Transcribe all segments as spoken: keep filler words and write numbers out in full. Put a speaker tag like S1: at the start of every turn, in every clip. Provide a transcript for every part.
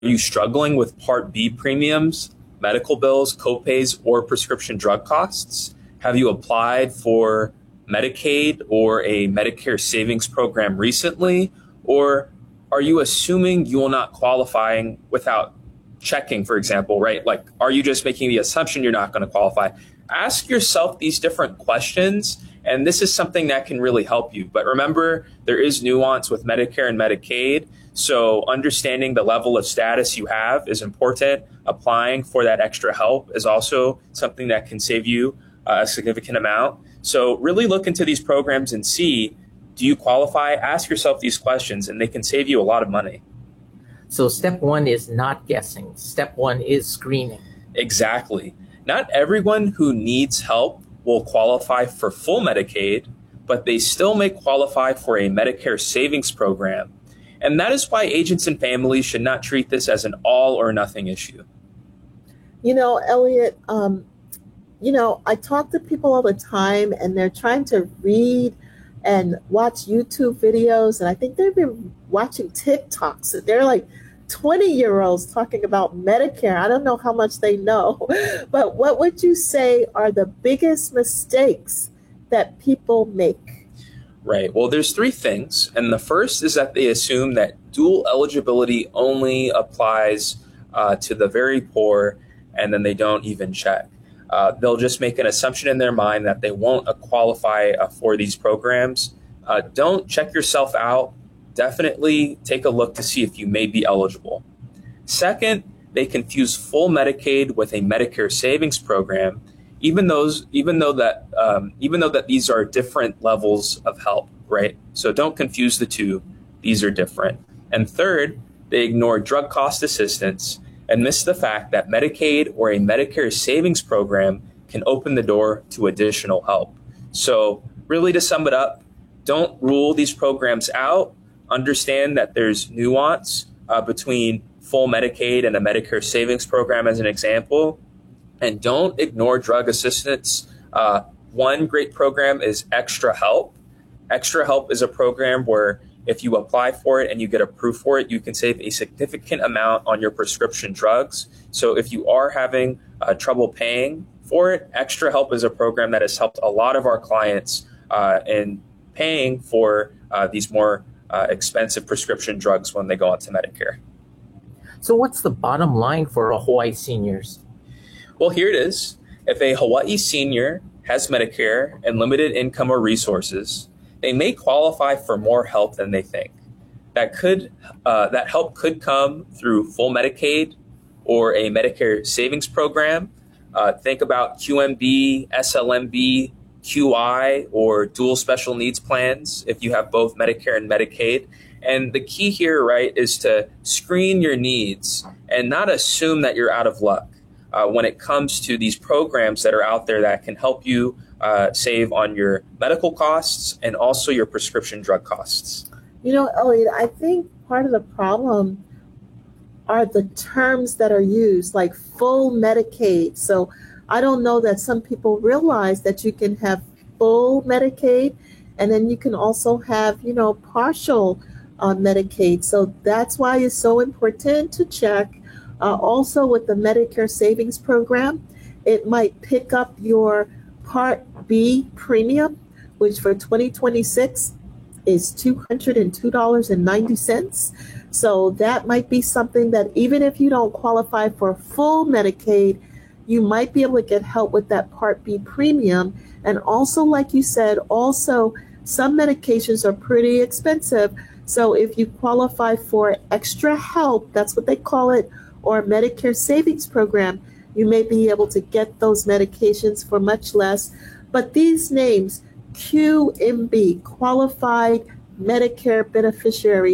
S1: you struggling with Part B premiums, medical bills, copays, or prescription drug costs? Have you applied for Medicaid or a Medicare savings program recently? Or are you assuming you will not qualify without checking, for example, right? Like, are you just making the assumption you're not going to qualify? Ask yourself these different questions, and this is something that can really help you. But remember, there is nuance with Medicare and Medicaid. So understanding the level of status you have is important. Applying for that extra help is also something that can save you uh, a significant amount. So really look into these programs and see, do you qualify? Ask yourself these questions, and they can save you a lot of money.
S2: So step one is not guessing. Step one is screening.
S1: Exactly. Not everyone who needs help will qualify for full Medicaid, but they still may qualify for a Medicare savings program. And that is why agents and families should not treat this as an all or nothing issue.
S3: You know, Elliot, um, you know, I talk to people all the time, and they're trying to read and watch YouTube videos, and I think they've been watching TikToks. They're like twenty-year-olds talking about Medicare. I don't know how much they know, but what would you say are the biggest mistakes that people make?
S1: Right. Well, there's three things. And the first is that they assume that dual eligibility only applies uh, to the very poor, and then they don't even check. Uh, they'll just make an assumption in their mind that they won't uh, qualify uh, for these programs. Uh, don't check yourself out. Definitely take a look to see if you may be eligible. Second, they confuse full Medicaid with a Medicare savings program, even those, even though that, um, even though that these are different levels of help, right? So don't confuse the two; these are different. And third, they ignore drug cost assistance and miss the fact that Medicaid or a Medicare savings program can open the door to additional help. So really, to sum it up, don't rule these programs out. Understand that there's nuance uh, between full Medicaid and a Medicare savings program as an example. And don't ignore drug assistance. Uh, one great program is Extra Help. Extra Help is a program where if you apply for it and you get approved for it, you can save a significant amount on your prescription drugs. So if you are having uh, trouble paying for it, Extra Help is a program that has helped a lot of our clients uh, in paying for uh, these more uh, expensive prescription drugs when they go onto Medicare.
S2: So what's the bottom line for Hawaii seniors?
S1: Well, here it is. If a Hawaii senior has Medicare and limited income or resources, they may qualify for more help than they think. That could uh, that help could come through full Medicaid or a Medicare savings program. Uh, think about Q M B, S L M B, Q I, or dual special needs plans if you have both Medicare and Medicaid. And the key here, right, is to screen your needs and not assume that you're out of luck uh, when it comes to these programs that are out there that can help you uh, save on your medical costs and also your prescription drug costs.
S3: You know, Elliot, I think part of the problem are the terms that are used, like full Medicaid. So I don't know that some people realize that you can have full Medicaid, and then you can also have, you know, partial uh, Medicaid. So that's why it's so important to check. Uh, also with the Medicare savings program, it might pick up your Part B premium, which for twenty twenty-six is two hundred two dollars and ninety cents. So that might be something that even if you don't qualify for full Medicaid, you might be able to get help with that Part B premium. And also, like you said, also some medications are pretty expensive. So if you qualify for Extra Help, that's what they call it, or Medicare savings program, you may be able to get those medications for much less. But these names, Q M B, Qualified Medicare Beneficiary,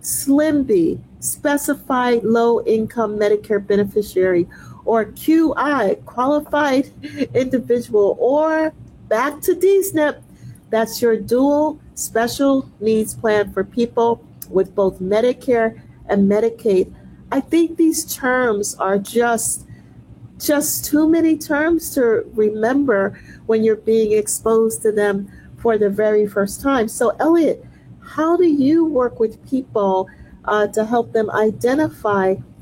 S3: SLIMB, Specified Low Income Medicare Beneficiary, or Q I, Qualified Individual, or back to D S N P, that's your dual special needs plan for people with both Medicare and Medicaid. I think these terms are just just too many terms to remember when you're being exposed to them for the very first time. So, Elliot, how do you work with people uh, to help them identify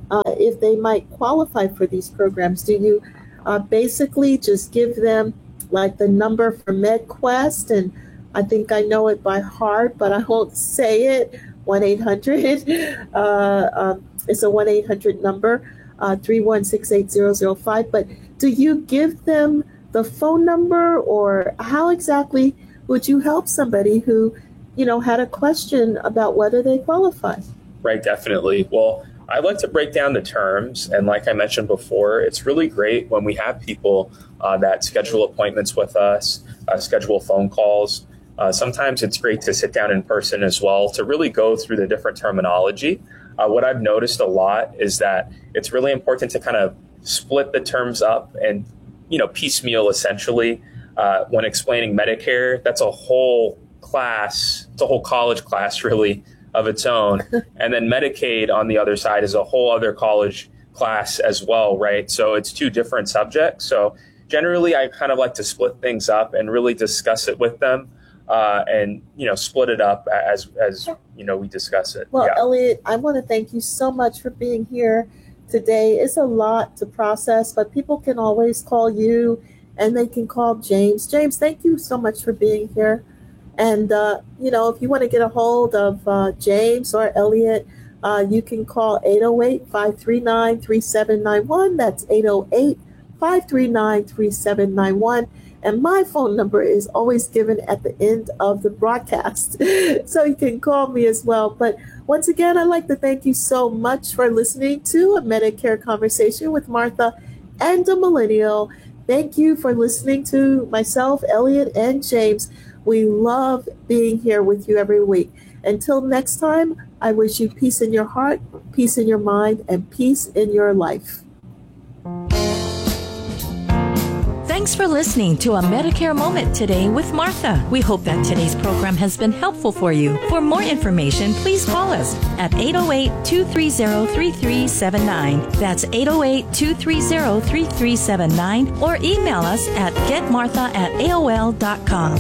S3: uh, if they might qualify for these programs? Do you uh, basically just give them like the number for MedQuest, and I think I know it by heart, but I won't say it, one eight hundred, uh, um, it's a one eight hundred number, uh, three one six eight zero zero five, but do you give them the phone number, or how exactly would you help somebody who, you know, had a question about whether they qualify?
S1: Right, definitely. Well, I like to break down the terms. And like I mentioned before, it's really great when we have people uh, that schedule appointments with us, uh, schedule phone calls. Uh, sometimes it's great to sit down in person as well to really go through the different terminology. Uh, what I've noticed a lot is that it's really important to kind of split the terms up and, you know, piecemeal essentially. Uh, when explaining Medicare, that's a whole class, it's a whole college class really of its own. And then Medicaid on the other side is a whole other college class as well, right? So it's two different subjects. So generally, I kind of like to split things up and really discuss it with them. Uh, and, you know, split it up as, as you know, we discuss it.
S3: Well,
S1: yeah.
S3: Elliot, I want to thank you so much for being here today. It's a lot to process, but people can always call you and they can call James. James, thank you so much for being here. And, uh, you know, if you want to get a hold of uh, James or Elliot, uh, you can call eight oh eight, five three nine, three seven nine one. That's eight oh eight, five three nine, three seven nine one. And my phone number is always given at the end of the broadcast, so you can call me as well. But once again, I'd like to thank you so much for listening to a Medicare Conversation with Martha and a Millennial. Thank you for listening to myself, Elliot, and James. We love being here with you every week. Until next time, I wish you peace in your heart, peace in your mind, and peace in your life.
S4: Thanks for listening to A Medicare Moment today with Martha. We hope that today's program has been helpful for you. For more information, please call us at eight oh eight, two three zero, three three seven nine. That's eight oh eight, two three zero, three three seven nine, or email us at getmartha at A O L dot com.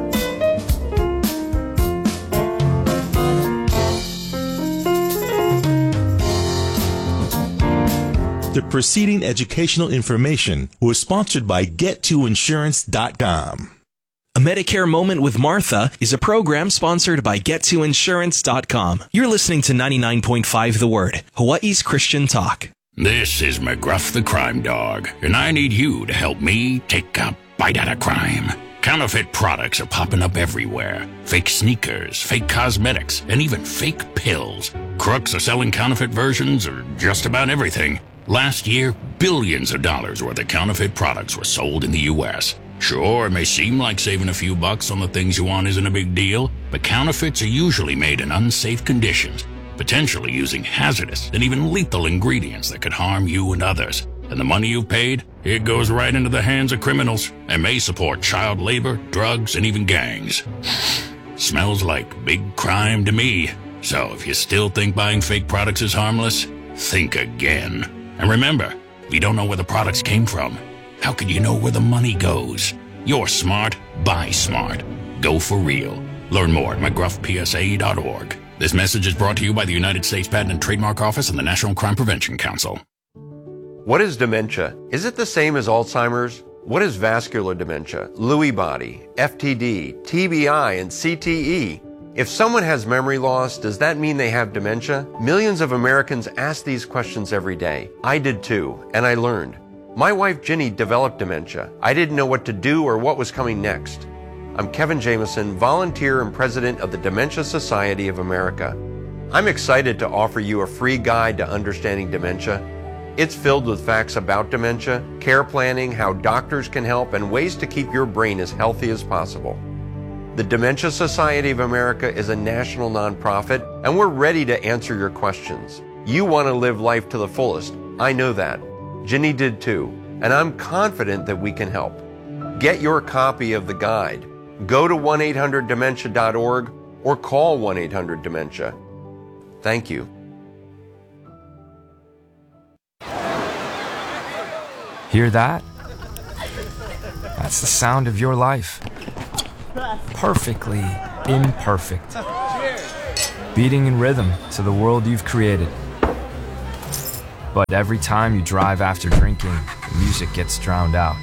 S5: The preceding educational information was sponsored by get to insurance dot com.
S6: A Medicare Moment with Martha is a program sponsored by get to insurance dot com. You're listening to ninety-nine point five The Word, Hawaii's Christian talk.
S7: This is McGruff the Crime Dog, and I need you to help me take a bite out of crime. Counterfeit products are popping up everywhere. Fake sneakers, fake cosmetics, and even fake pills. Crooks are selling counterfeit versions of just about everything. Last year, billions of dollars worth of counterfeit products were sold in the U S. Sure, it may seem like saving a few bucks on the things you want isn't a big deal, but counterfeits are usually made in unsafe conditions, potentially using hazardous and even lethal ingredients that could harm you and others. And the money you've paid, it goes right into the hands of criminals and may support child labor, drugs, and even gangs. Smells like big crime to me. So if you still think buying fake products is harmless, think again. And remember, if you don't know where the products came from, how can you know where the money goes? You're smart, buy smart. Go for real. Learn more at mcgruff p s a dot org. This message is brought to you by the United States Patent and Trademark Office and the National Crime Prevention Council.
S8: What is dementia? Is it the same as Alzheimer's? What is vascular dementia, Lewy body, F T D, T B I, and C T E? If someone has memory loss, does that mean they have dementia? Millions of Americans ask these questions every day. I did too, and I learned. My wife Ginny developed dementia. I didn't know what to do or what was coming next. I'm Kevin Jameson, volunteer and president of the Dementia Society of America. I'm excited to offer you a free guide to understanding dementia. It's filled with facts about dementia, care planning, how doctors can help, and ways to keep your brain as healthy as possible. The Dementia Society of America is a national nonprofit, and we're ready to answer your questions. You want to live life to the fullest. I know that. Ginny did too, and I'm confident that we can help. Get your copy of the guide. Go to one eight hundred dementia dot org or call one eight hundred dementia. Thank you.
S9: Hear that? That's the sound of your life. Perfectly imperfect. Beating in rhythm to the world you've created. But every time you drive after drinking, the music gets drowned out.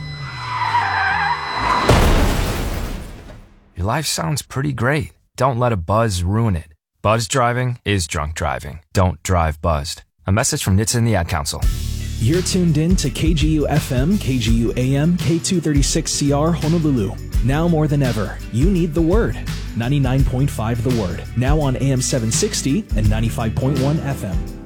S9: Your life sounds pretty great. Don't let a buzz ruin it. Buzz driving is drunk driving. Don't drive buzzed. A message from N H T S A and the Ad Council.
S10: You're tuned in to K G U F M, K G U A M, K two thirty-six C R Honolulu. Now more than ever, you need the Word. ninety-nine point five The Word. Now on A M seven sixty and ninety-five point one F M.